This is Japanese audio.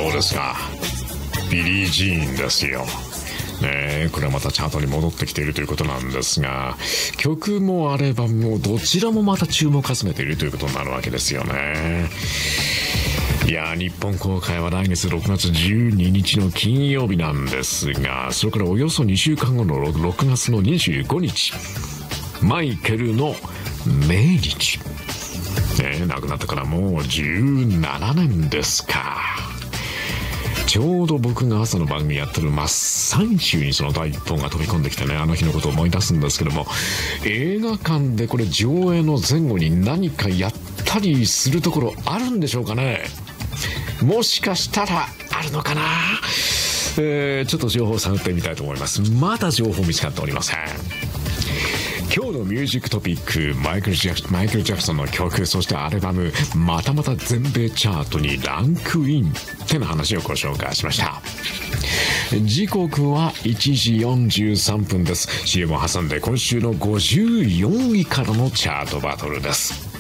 どうですか、ビリー・ジーンですよね。これはまたチャートに戻ってきているということなんですが、曲もアルバムもどちらもまた注目を集めているということになるわけですよね。いや、日本公開は来月6月12日の金曜日なんですが、それからおよそ2週間後の6月の25日、マイケルの命日、亡くなってからもう17年ですか。ちょうど僕が朝の番組やってる真っ最中にその第一本が飛び込んできてね、あの日のことを思い出すんですけども、映画館でこれ上映の前後に何かやったりするところあるんでしょうかね。もしかしたらあるのかな。ちょっと情報を探ってみたいと思います。まだ情報見つかっておりません。今日のミュージックトピック、マイケル・ジャクソンの曲、そしてアルバム、またまた全米チャートにランクインってな話をご紹介しました。時刻は1時43分です。CM を挟んで今週の54位からのチャートバトルです。